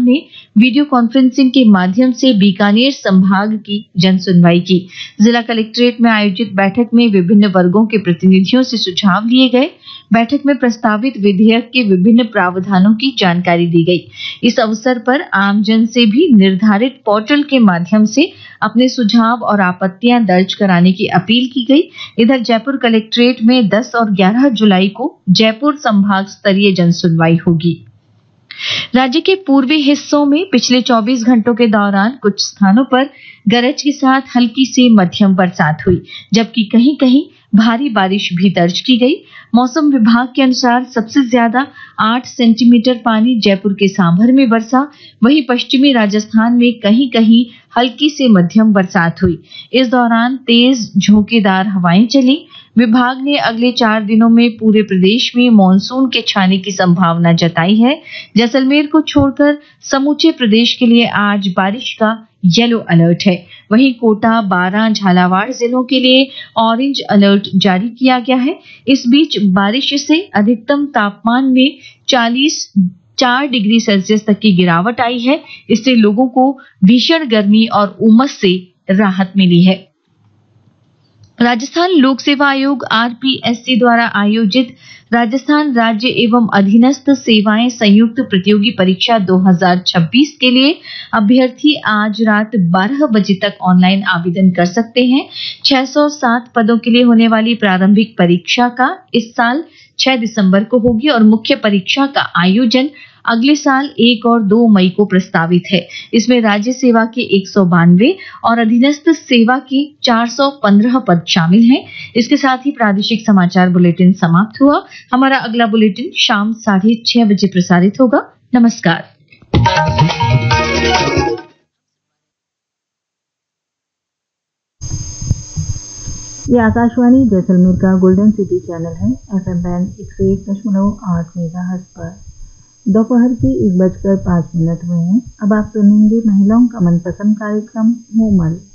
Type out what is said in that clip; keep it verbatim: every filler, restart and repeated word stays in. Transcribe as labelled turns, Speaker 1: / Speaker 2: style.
Speaker 1: चौहान ने video conferencing के माध्यम से बीकानेर संभाग की जन सुनवाई की। जिला कलेक्ट्रेट में आयोजित बैठक में विभिन्न वर्गों के प्रतिनिधियों से सुझाव लिए गए। बैठक में प्रस्तावित विधेयक के विभिन्न प्रावधानों की जानकारी दी गई। इस अवसर पर आमजन से भी निर्धारित पोर्टल के माध्यम से अपने सुझाव और आपत्तियां दर्ज कराने की अपील की गई। इधर जयपुर कलेक्ट्रेट में दस और ग्यारह जुलाई को जयपुर संभाग स्तरीय जन सुनवाई होगी। राज्य के पूर्वी हिस्सों में पिछले चौबीस घंटों के दौरान कुछ स्थानों पर गरज के साथ हल्की से मध्यम बरसात हुई, जबकि कहीं कहीं भारी बारिश भी दर्ज की गई। मौसम विभाग के अनुसार सबसे ज्यादा आठ सेंटीमीटर पानी जयपुर के सांभर में बरसा, वहीं पश्चिमी राजस्थान में कहीं कहीं हल्की से मध्यम बरसात हुई। इस दौरान तेज झोंकेदार हवाएं चली। विभाग ने अगले चार दिनों में पूरे प्रदेश में मानसून के छाने की संभावना जताई है। जैसलमेर को छोड़कर समूचे प्रदेश के लिए आज बारिश का येलो अलर्ट है। वहीं कोटा, बारां, झालावाड़ जिलों के लिए ऑरेंज अलर्ट जारी किया गया है। इस बीच बारिश से अधिकतम तापमान में चालीस चार डिग्री सेल्सियस तक की गिरावट आई है। इससे लोगों को भीषण गर्मी और उमस से राहत मिली है। राजस्थान लोक सेवा आयोग आरपीएससी द्वारा आयोजित राजस्थान राज्य एवं अधीनस्थ सेवाएं संयुक्त प्रतियोगी परीक्षा दो हज़ार छब्बीस के लिए अभ्यर्थी आज रात बारह बजे तक ऑनलाइन आवेदन कर सकते हैं। छह सौ सात पदों के लिए होने वाली प्रारंभिक परीक्षा का इस साल छह दिसंबर को होगी और मुख्य परीक्षा का आयोजन अगले साल एक और दो मई को प्रस्तावित है। इसमें राज्य सेवा के एक सौ बानवे और अधीनस्थ सेवा के चार सौ पंद्रह पद शामिल हैं। इसके साथ ही प्रादेशिक समाचार बुलेटिन समाप्त हुआ। हमारा अगला बुलेटिन शाम साढ़े छह बजे प्रसारित होगा। नमस्कार।
Speaker 2: ये आकाशवाणी जैसलमेर का गोल्डन सिटी चैनल है। एफएम बैंड एक सौ एक दशमलव आठ मेगाहर्ट्ज पर दोपहर के एक बजकर पाँच मिनट हुए हैं। अब आप सुनेंगे महिलाओं का मनपसंद कार्यक्रम मूमल।